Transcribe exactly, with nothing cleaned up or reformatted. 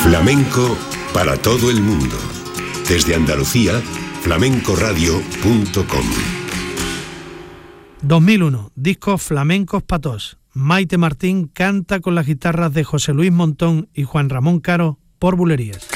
Flamenco para todo el mundo. Desde Andalucía, flamenco radio punto com. dos mil uno, discos flamencos patos. Maite Martín canta con las guitarras de José Luis Montón y Juan Ramón Caro por Bulerías.